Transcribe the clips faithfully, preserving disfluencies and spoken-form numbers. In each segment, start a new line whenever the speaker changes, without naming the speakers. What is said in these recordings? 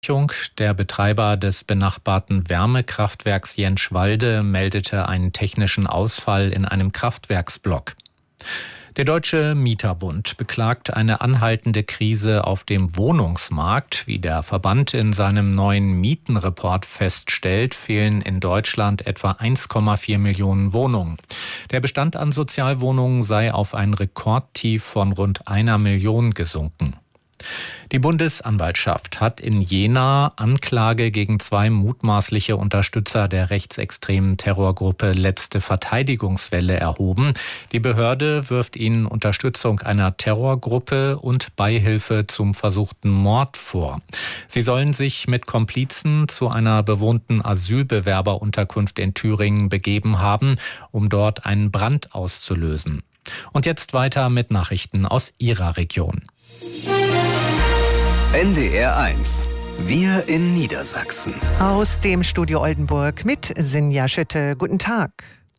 Der Betreiber des benachbarten Wärmekraftwerks Jenschwalde meldete einen technischen Ausfall in einem Kraftwerksblock. Der Deutsche Mieterbund beklagt eine anhaltende Krise auf dem Wohnungsmarkt. Wie der Verband in seinem neuen Mietenreport feststellt, fehlen in Deutschland etwa eins Komma vier Millionen Wohnungen. Der Bestand an Sozialwohnungen sei auf ein Rekordtief von rund einer Million gesunken. Die Bundesanwaltschaft hat in Jena Anklage gegen zwei mutmaßliche Unterstützer der rechtsextremen Terrorgruppe Letzte Verteidigungswelle erhoben. Die Behörde wirft ihnen Unterstützung einer Terrorgruppe und Beihilfe zum versuchten Mord vor. Sie sollen sich mit Komplizen zu einer bewohnten Asylbewerberunterkunft in Thüringen begeben haben, um dort einen Brand auszulösen. Und jetzt weiter mit Nachrichten aus Ihrer Region.
N D R eins. Wir in Niedersachsen.
Aus dem Studio Oldenburg mit Sinja Schütte. Guten Tag.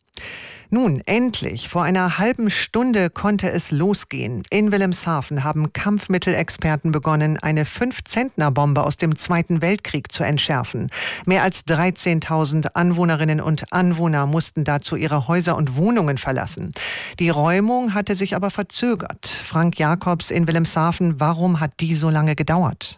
Nun, endlich, vor einer halben Stunde konnte es losgehen. In Wilhelmshaven haben Kampfmittelexperten begonnen, eine fünf-Zentner-Bombe aus dem Zweiten Weltkrieg zu entschärfen. Mehr als dreizehntausend Anwohnerinnen und Anwohner mussten dazu ihre Häuser und Wohnungen verlassen. Die Räumung hatte sich aber verzögert. Frank Jakobs in Wilhelmshaven, warum hat die so lange gedauert?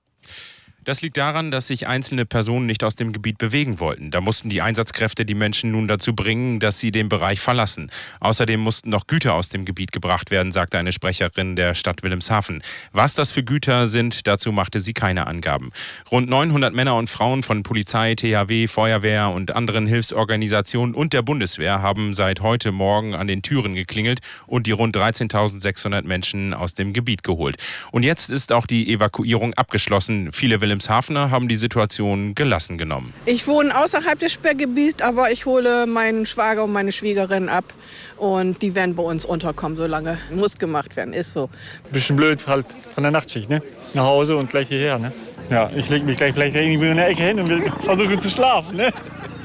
Das liegt daran, dass sich einzelne Personen nicht aus dem Gebiet bewegen wollten. Da mussten die Einsatzkräfte die Menschen nun dazu bringen, dass sie den Bereich verlassen. Außerdem mussten noch Güter aus dem Gebiet gebracht werden, sagte eine Sprecherin der Stadt Wilhelmshaven. Was das für Güter sind, dazu machte sie keine Angaben. Rund neunhundert Männer und Frauen von Polizei, T H W, Feuerwehr und anderen Hilfsorganisationen und der Bundeswehr haben seit heute Morgen an den Türen geklingelt und die rund dreizehntausendsechshundert Menschen aus dem Gebiet geholt. Und jetzt ist auch die Evakuierung abgeschlossen. Viele Wilhelmshavener haben die Situation gelassen genommen.
Ich wohne außerhalb des Sperrgebiets, aber ich hole meinen Schwager und meine Schwiegerin ab. Und die werden bei uns unterkommen, solange muss gemacht werden, ist so.
Bisschen blöd halt von der Nachtschicht, ne? Nach Hause und gleich hierher, ne? Ja, ich lege mich gleich vielleicht irgendwie in der Ecke hin und versuche zu schlafen, ne?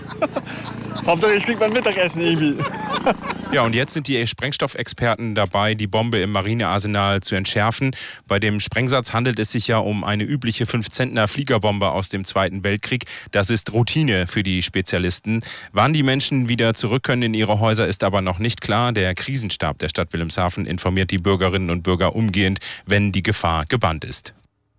Hauptsache ich kriege mein Mittagessen irgendwie.
Ja, und jetzt sind die Sprengstoffexperten dabei, die Bombe im Marinearsenal zu entschärfen. Bei dem Sprengsatz handelt es sich ja um eine übliche fünf-Zentner-Fliegerbombe aus dem Zweiten Weltkrieg. Das ist Routine für die Spezialisten. Wann die Menschen wieder zurück können in ihre Häuser, ist aber noch nicht klar. Der Krisenstab der Stadt Wilhelmshaven informiert die Bürgerinnen und Bürger umgehend, wenn die Gefahr gebannt ist.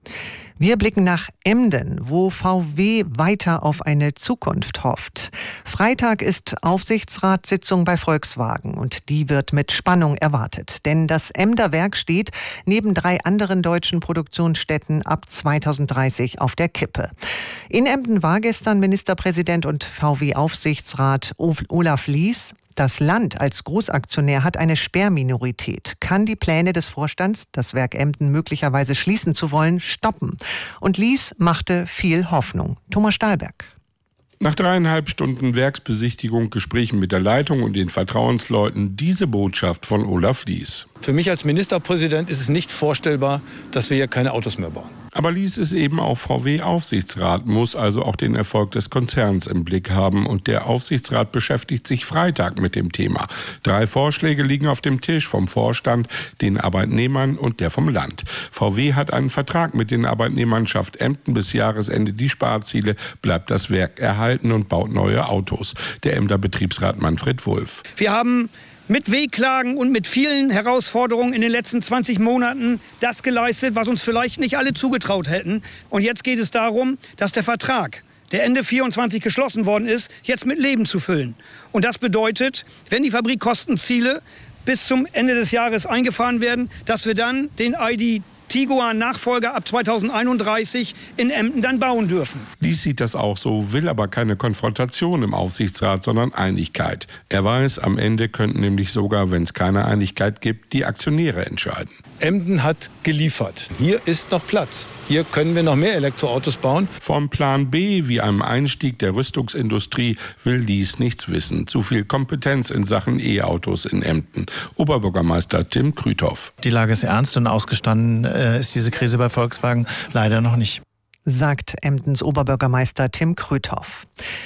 Wir blicken nach Emden, wo V W weiter auf eine Zukunft hofft. Freitag ist Aufsichtsratssitzung bei Volkswagen und die wird mit Spannung erwartet. Denn das Emder Werk steht neben drei anderen deutschen Produktionsstätten ab zweitausenddreißig auf der Kippe. In Emden war gestern Ministerpräsident und V W-Aufsichtsrat Olaf Lies. Das Land als Großaktionär hat eine Sperrminorität, kann die Pläne des Vorstands, das Werk Emden möglicherweise schließen zu wollen, stoppen. Und Lies machte viel Hoffnung. Thomas Stahlberg.
Nach dreieinhalb Stunden Werksbesichtigung, Gesprächen mit der Leitung und den Vertrauensleuten diese Botschaft von Olaf Lies.
Für mich als Ministerpräsident ist es nicht vorstellbar, dass wir hier keine Autos mehr bauen.
Aber Lies ist eben auch V W-Aufsichtsrat, muss also auch den Erfolg des Konzerns im Blick haben. Und der Aufsichtsrat beschäftigt sich Freitag mit dem Thema. Drei Vorschläge liegen auf dem Tisch vom Vorstand, den Arbeitnehmern und der vom Land. V W hat einen Vertrag mit den Arbeitnehmern, schafft Emden bis Jahresende die Sparziele, bleibt das Werk erhalten und baut neue Autos. Der Emder Betriebsrat Manfred Wulff.
Wir haben mit Wehklagen und mit vielen Herausforderungen in den letzten zwanzig Monaten das geleistet, was uns vielleicht nicht alle zugetraut hätten. Und jetzt geht es darum, dass der Vertrag, der Ende vierundzwanzig geschlossen worden ist, jetzt mit Leben zu füllen. Und das bedeutet, wenn die Fabrikkostenziele bis zum Ende des Jahres eingefahren werden, dass wir dann den I D Tiguan-Nachfolger ab zweitausendeinunddreißig in Emden dann bauen dürfen.
Lies sieht das auch so, will aber keine Konfrontation im Aufsichtsrat, sondern Einigkeit. Er weiß, am Ende könnten nämlich sogar, wenn es keine Einigkeit gibt, die Aktionäre entscheiden.
Emden hat geliefert. Hier ist noch Platz. Hier können wir noch mehr Elektroautos bauen.
Vom Plan B, wie einem Einstieg der Rüstungsindustrie, will Lies nichts wissen. Zu viel Kompetenz in Sachen E-Autos in Emden. Oberbürgermeister Tim Krüthoff.
Die Lage ist ernst und ausgestanden äh, ist diese Krise bei Volkswagen leider noch nicht.
Sagt Emdens Oberbürgermeister Tim Krüthoff.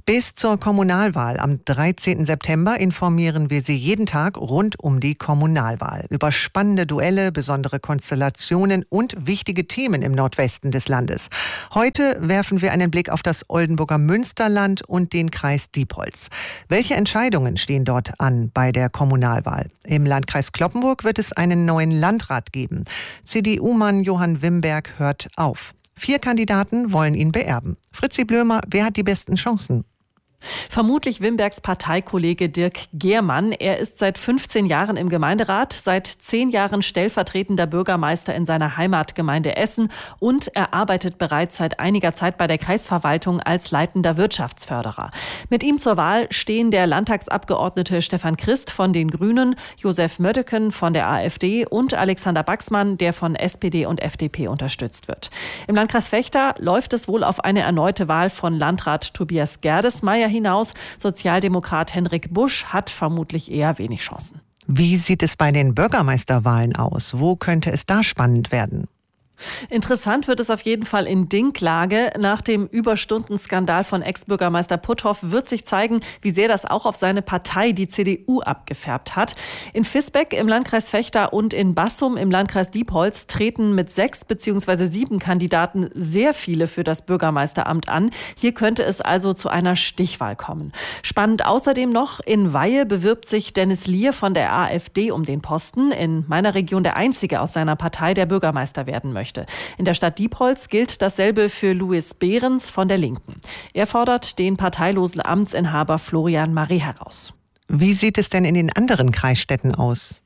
Bis zur Kommunalwahl am dreizehnten September informieren wir Sie jeden Tag rund um die Kommunalwahl. Über spannende Duelle, besondere Konstellationen und wichtige Themen im Nordwesten des Landes. Heute werfen wir einen Blick auf das Oldenburger Münsterland und den Kreis Diepholz. Welche Entscheidungen stehen dort an bei der Kommunalwahl? Im Landkreis Cloppenburg wird es einen neuen Landrat geben. C D U-Mann Johann Wimberg hört auf. Vier Kandidaten wollen ihn beerben. Fritzi Blömer, wer hat die besten Chancen?
Vermutlich Wimbergs Parteikollege Dirk Gehrmann. Er ist seit fünfzehn Jahren im Gemeinderat, seit zehn Jahren stellvertretender Bürgermeister in seiner Heimatgemeinde Essen und er arbeitet bereits seit einiger Zeit bei der Kreisverwaltung als leitender Wirtschaftsförderer. Mit ihm zur Wahl stehen der Landtagsabgeordnete Stefan Christ von den Grünen, Josef Möddeken von der AfD und Alexander Baxmann, der von S P D und F D P unterstützt wird. Im Landkreis Vechta läuft es wohl auf eine erneute Wahl von Landrat Tobias Gerdesmeyer hinaus. Sozialdemokrat Henrik Busch hat vermutlich eher wenig Chancen.
Wie sieht es bei den Bürgermeisterwahlen aus? Wo könnte es da spannend werden?
Interessant wird es auf jeden Fall in Dinklage. Nach dem Überstundenskandal von Ex-Bürgermeister Putthoff wird sich zeigen, wie sehr das auch auf seine Partei, die C D U, abgefärbt hat. In Visbeck im Landkreis Vechta und in Bassum im Landkreis Diepholz treten mit sechs bzw. sieben Kandidaten sehr viele für das Bürgermeisteramt an. Hier könnte es also zu einer Stichwahl kommen. Spannend außerdem noch, in Weihe bewirbt sich Dennis Lier von der AfD um den Posten. In meiner Region der einzige aus seiner Partei, der Bürgermeister werden möchte. In der Stadt Diepholz gilt dasselbe für Louis Behrens von der Linken. Er fordert den parteilosen Amtsinhaber Florian Marie heraus.
Wie sieht es denn in den anderen Kreisstädten aus?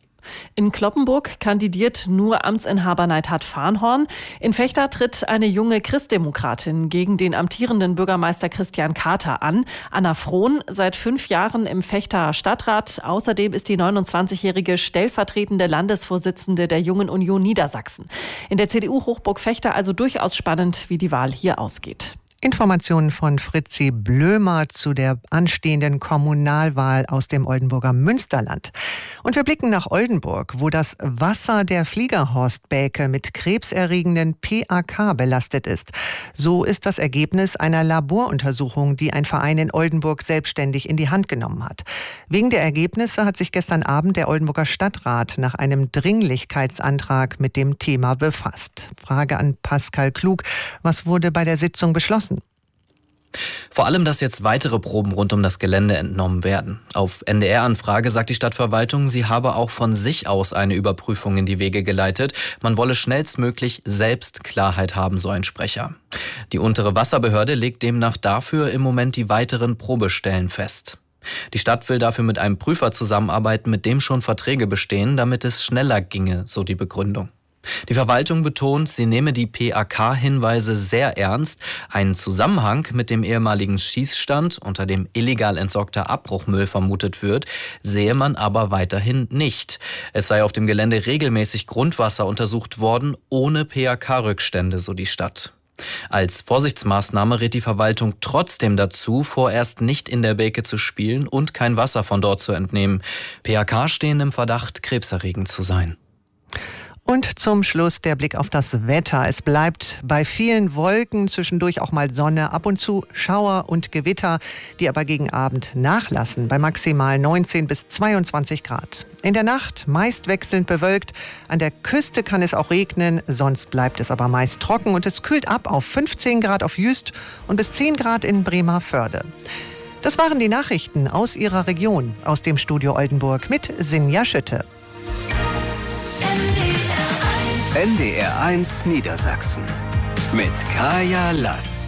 In Cloppenburg kandidiert nur Amtsinhaber Neidhard Farnhorn. In Vechta tritt eine junge Christdemokratin gegen den amtierenden Bürgermeister Christian Kater an. Anna Frohn, seit fünf Jahren im Vechtaer Stadtrat. Außerdem ist die neunundzwanzigjährige stellvertretende Landesvorsitzende der Jungen Union Niedersachsen. In der C D U-Hochburg Vechta also durchaus spannend, wie die Wahl hier ausgeht.
Informationen von Fritzi Blömer zu der anstehenden Kommunalwahl aus dem Oldenburger Münsterland. Und wir blicken nach Oldenburg, wo das Wasser der Fliegerhorstbäke mit krebserregenden P A K belastet ist. So ist das Ergebnis einer Laboruntersuchung, die ein Verein in Oldenburg selbstständig in die Hand genommen hat. Wegen der Ergebnisse hat sich gestern Abend der Oldenburger Stadtrat nach einem Dringlichkeitsantrag mit dem Thema befasst. Frage an Pascal Klug: Was wurde bei der Sitzung beschlossen?
Vor allem, dass jetzt weitere Proben rund um das Gelände entnommen werden. Auf N D R-Anfrage sagt die Stadtverwaltung, sie habe auch von sich aus eine Überprüfung in die Wege geleitet. Man wolle schnellstmöglich selbst Klarheit haben, so ein Sprecher. Die untere Wasserbehörde legt demnach dafür im Moment die weiteren Probestellen fest. Die Stadt will dafür mit einem Prüfer zusammenarbeiten, mit dem schon Verträge bestehen, damit es schneller ginge, so die Begründung. Die Verwaltung betont, sie nehme die P A K-Hinweise sehr ernst. Einen Zusammenhang mit dem ehemaligen Schießstand, unter dem illegal entsorgter Abbruchmüll vermutet wird, sehe man aber weiterhin nicht. Es sei auf dem Gelände regelmäßig Grundwasser untersucht worden, ohne P A K-Rückstände, so die Stadt. Als Vorsichtsmaßnahme rät die Verwaltung trotzdem dazu, vorerst nicht in der Beke zu spielen und kein Wasser von dort zu entnehmen. P A K stehen im Verdacht, krebserregend zu sein.
Und zum Schluss der Blick auf das Wetter. Es bleibt bei vielen Wolken, zwischendurch auch mal Sonne, ab und zu Schauer und Gewitter, die aber gegen Abend nachlassen, bei maximal neunzehn bis zweiundzwanzig Grad. In der Nacht meist wechselnd bewölkt, an der Küste kann es auch regnen, sonst bleibt es aber meist trocken und es kühlt ab auf fünfzehn Grad auf Jüst und bis zehn Grad in Bremervörde. Das waren die Nachrichten aus Ihrer Region, aus dem Studio Oldenburg mit Sinja Schütte.
N D R eins Niedersachsen mit Kaya Lass.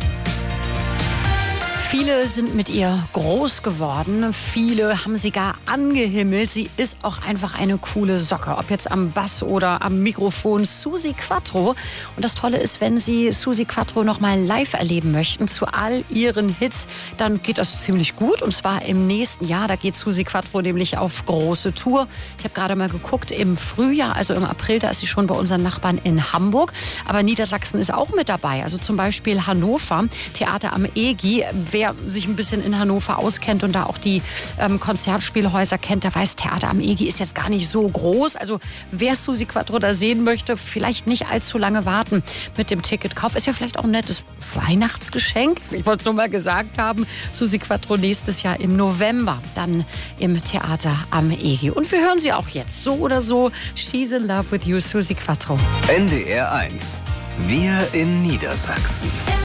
Viele sind mit ihr groß geworden, viele haben sie gar angehimmelt. Sie ist auch einfach eine coole Socke, ob jetzt am Bass oder am Mikrofon. Susi Quattro. Und das Tolle ist, wenn Sie Susi Quattro noch mal live erleben möchten zu all ihren Hits, dann geht das ziemlich gut. Und zwar im nächsten Jahr, da geht Susi Quattro nämlich auf große Tour. Ich habe gerade mal geguckt, im Frühjahr, also im April, da ist sie schon bei unseren Nachbarn in Hamburg. Aber Niedersachsen ist auch mit dabei. Also zum Beispiel Hannover, Theater am E G. wer sich ein bisschen in Hannover auskennt und da auch die ähm, Konzertspielhäuser kennt, der weiß, Theater am Egi ist jetzt gar nicht so groß. Also wer Susi Quattro da sehen möchte, vielleicht nicht allzu lange warten mit dem Ticketkauf. Ist ja vielleicht auch ein nettes Weihnachtsgeschenk. Ich wollte es nur mal gesagt haben. Susi Quattro nächstes Jahr im November, dann im Theater am Egi. Und wir hören sie auch jetzt, so oder so. She's in love with you, Susi Quattro.
N D R eins. Wir in Niedersachsen.